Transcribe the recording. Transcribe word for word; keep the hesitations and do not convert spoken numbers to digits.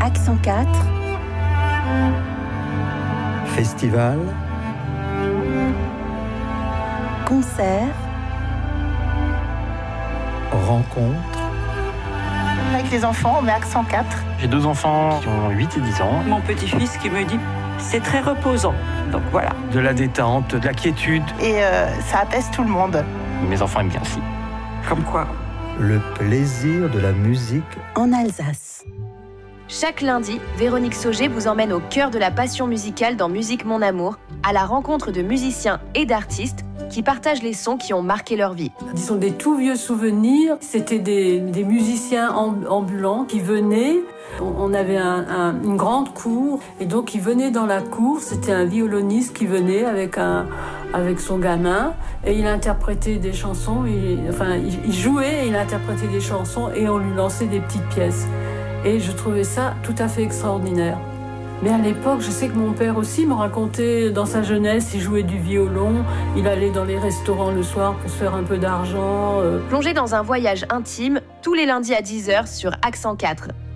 Accent quatre. Festival. Concert. Rencontre. Avec les enfants, on met Accent quatre. J'ai deux enfants qui ont huit et dix ans. Mon petit-fils qui me dit c'est très reposant. Donc voilà. De la détente, de la quiétude. Et euh, ça apaise tout le monde. Mes enfants aiment bien aussi. Comme quoi. Le plaisir de la musique En Alsace. Chaque lundi, Véronique Sauger vous emmène au cœur de la passion musicale dans Musique Mon Amour, à la rencontre de musiciens et d'artistes qui partagent les sons qui ont marqué leur vie. Disons des tout vieux souvenirs, c'était des, des musiciens ambulants qui venaient. On avait un, un, une grande cour et donc ils venaient dans la cour, c'était un violoniste qui venait avec, un, avec son gamin et il interprétait des chansons, il, enfin il, il jouait et il interprétait des chansons et on lui lançait des petites pièces. Et je trouvais ça tout à fait extraordinaire. Mais à l'époque, je sais que mon père aussi me racontait, dans sa jeunesse, il jouait du violon, il allait dans les restaurants le soir pour se faire un peu d'argent. Plongez dans un voyage intime tous les lundis à dix heures sur Accent quatre.